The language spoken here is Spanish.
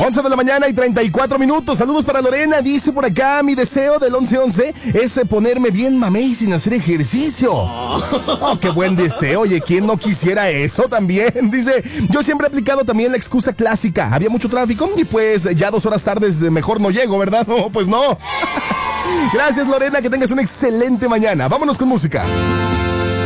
11 de la mañana y 34 minutos. Saludos para Lorena. Dice por acá, mi deseo del 11-11 es ponerme bien mamey sin hacer ejercicio. Oh, qué buen deseo. Oye, ¿quién no quisiera eso también? Dice, yo siempre he aplicado también la excusa clásica. Había mucho tráfico y pues ya 2 horas tardes mejor no llego, ¿verdad? No, pues no. Gracias, Lorena. Que tengas una excelente mañana. Vámonos con música.